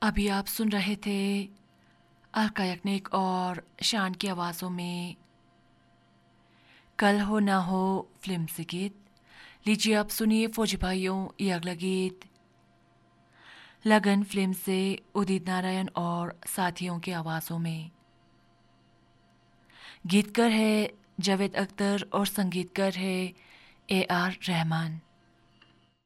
अभी आप सुन रहे थे अलका याग्निक और शान की आवाज़ों में कल हो ना हो फिल्म से गीत। लीजिए आप सुनिए फौजी भाइयों ये अगला गीत लगन फिल्म से उदित नारायण और साथियों की आवाज़ों में। गीतकार है जावेद अख्तर और संगीतकार है AR रहमान।